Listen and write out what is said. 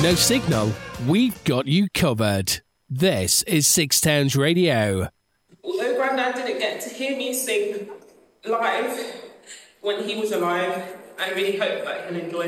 no signal? We've got you covered. This is Six Towns Radio. Although Grandad didn't get to hear me sing live when he was alive, I really hope that he'll enjoy